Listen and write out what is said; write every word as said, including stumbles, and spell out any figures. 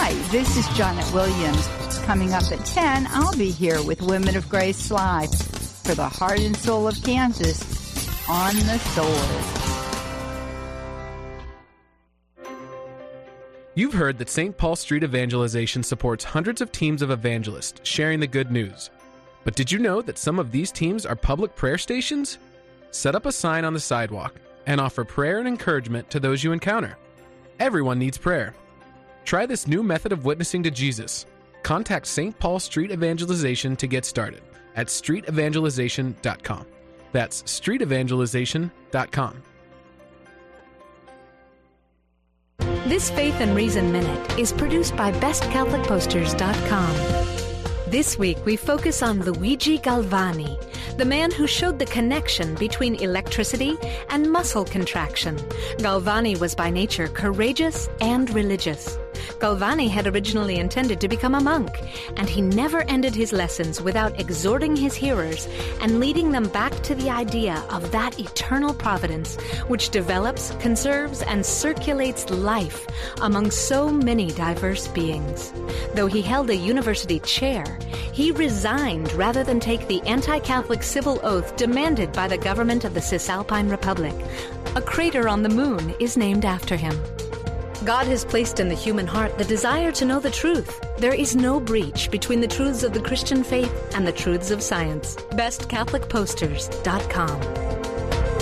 Hi, this is Janet Williams. Coming up at ten, I'll be here with Women of Grace Live for the heart and soul of Kansas on the Sword. You've heard that Saint Paul Street Evangelization supports hundreds of teams of evangelists sharing the good news. But did you know that some of these teams are public prayer stations? Set up a sign on the sidewalk and offer prayer and encouragement to those you encounter. Everyone needs prayer. Try this new method of witnessing to Jesus. Contact Saint Paul Street Evangelization to get started at street evangelization dot com. That's street evangelization dot com. This Faith and Reason Minute is produced by best catholic posters dot com. This week we focus on Luigi Galvani, the man who showed the connection between electricity and muscle contraction. Galvani was by nature courageous and religious. Galvani had originally intended to become a monk, and he never ended his lessons without exhorting his hearers and leading them back to the idea of that eternal providence which develops, conserves, and circulates life among so many diverse beings. Though he held a university chair, he resigned rather than take the anti-Catholic civil oath demanded by the government of the Cisalpine Republic. A crater on the moon is named after him. God has placed in the human heart the desire to know the truth. There is no breach between the truths of the Christian faith and the truths of science. best catholic posters dot com.